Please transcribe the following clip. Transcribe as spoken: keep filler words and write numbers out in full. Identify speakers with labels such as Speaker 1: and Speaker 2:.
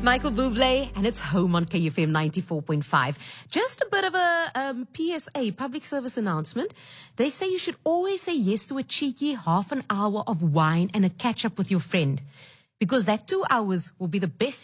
Speaker 1: Michael Bublé, and it's home on K F M ninety-four point five. Just a bit of a um, P S A, public service announcement. They say you should always say yes to a cheeky half an hour of wine and a catch up with your friend, because that two hours will be the best